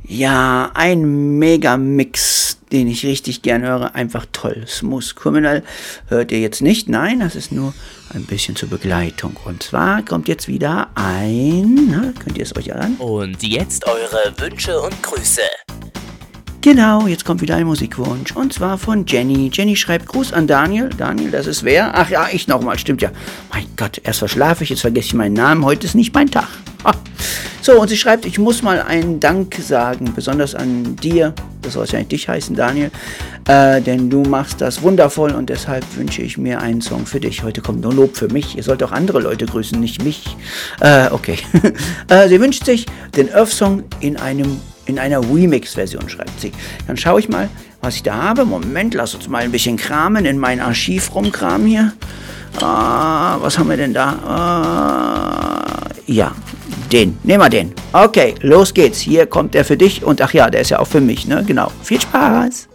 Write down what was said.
Ja, ein Mega-Mix, den ich richtig gern höre. Einfach toll. Smooth Criminal hört ihr jetzt nicht. Nein, das ist nur ein bisschen zur Begleitung. Und zwar kommt jetzt wieder könnt ihr es euch erinnern? Und jetzt eure Wünsche und Grüße. Genau, jetzt kommt wieder ein Musikwunsch. Und zwar von Jenny. Jenny schreibt Gruß an Daniel. Daniel, das ist wer? Ach ja, ich nochmal, stimmt ja. Mein Gott, erst verschlafe ich, jetzt vergesse ich meinen Namen. Heute ist nicht mein Tag. So, und sie schreibt, ich muss mal einen Dank sagen, besonders an dir, das soll wahrscheinlich dich heißen, Daniel, denn du machst das wundervoll und deshalb wünsche ich mir einen Song für dich. Heute kommt nur Lob für mich, ihr sollt auch andere Leute grüßen, nicht mich. Okay. Sie wünscht sich den Earth-Song in einer Remix-Version, schreibt sie. Dann schaue ich mal, was ich da habe. Moment, lass uns mal ein bisschen kramen, in mein Archiv rumkramen hier. Was haben wir denn da? Ja, nehmen wir den. Okay, los geht's. Hier kommt der für dich und ach ja, der ist ja auch für mich, ne? Genau. Viel Spaß!